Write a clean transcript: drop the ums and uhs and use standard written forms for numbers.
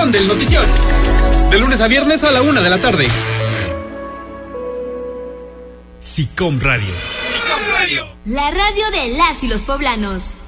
Son del Notición. De lunes a viernes a la 1 de la tarde. SICOM Radio. La radio de las y los poblanos.